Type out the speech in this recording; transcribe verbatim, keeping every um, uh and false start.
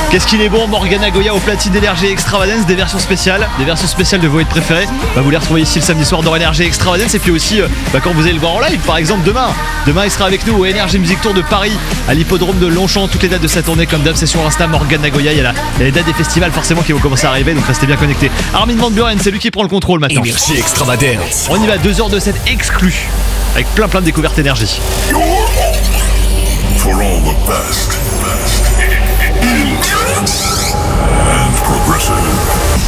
Qu'est-ce qu'il est bon, Morgan Nagoya au platine d'Energy Extravagance, des versions spéciales, des versions spéciales de vos hits préférés. Bah, vous les retrouvez ici le samedi soir dans Energy Extravagance. Et puis aussi, euh, bah, quand vous allez le voir en live, par exemple demain. Demain, il sera avec nous au Energy Music Tour de Paris, à l'hippodrome de Longchamp. Toutes les dates de sa tournée, comme d'hab, c'est sur Insta, Morgan Nagoya. Il y a, la, il y a les dates des festivals forcément qui vont commencer à arriver, donc restez bien connectés. Armin van Buren, c'est lui qui prend le contrôle maintenant. Energy Extravagance. On y va, deux heures de set exclu, avec plein plein de découvertes énergie. Your home for all the best, best, intense and progressive.